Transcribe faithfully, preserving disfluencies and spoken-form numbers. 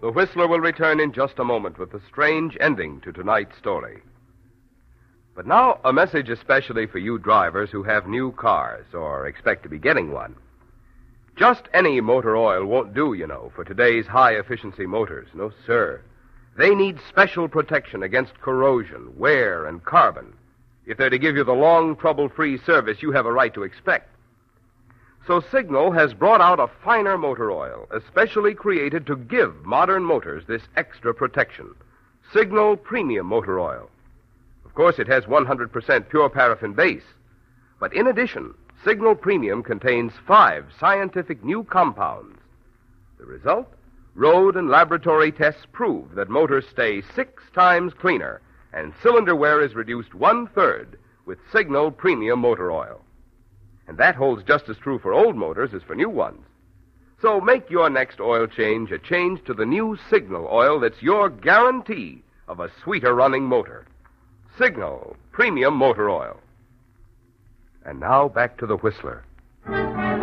The Whistler will return in just a moment with the strange ending to tonight's story. But now, a message especially for you drivers who have new cars or expect to be getting one. Just any motor oil won't do, you know, for today's high-efficiency motors. No, sir. They need special protection against corrosion, wear, and carbon if they're to give you the long, trouble-free service you have a right to expect. So Signal has brought out a finer motor oil, especially created to give modern motors this extra protection. Signal Premium Motor Oil. Of course, it has one hundred percent pure paraffin base. But in addition, Signal Premium contains five scientific new compounds. The result? Road and laboratory tests prove that motors stay six times cleaner, and cylinder wear is reduced one-third with Signal Premium Motor Oil. And that holds just as true for old motors as for new ones. So make your next oil change a change to the new Signal oil that's your guarantee of a sweeter-running motor. Signal Premium Motor Oil. And now back to the Whistler.